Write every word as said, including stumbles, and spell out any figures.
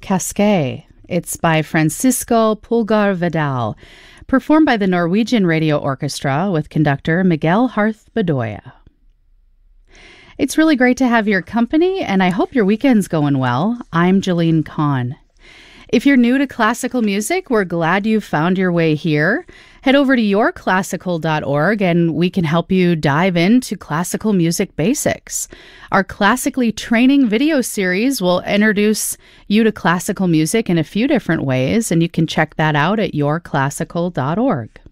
Casquet. It's by Francisco Pulgar Vidal, performed by the Norwegian Radio Orchestra with conductor Miguel Harth Bedoya. It's really great to have your company, and I hope your weekend's going well. I'm Jolene Kahn. If you're new to classical music, we're glad you found your way here. Head over to your classical dot org and we can help you dive into classical music basics. Our Classically Training video series will introduce you to classical music in a few different ways, and you can check that out at your classical dot org.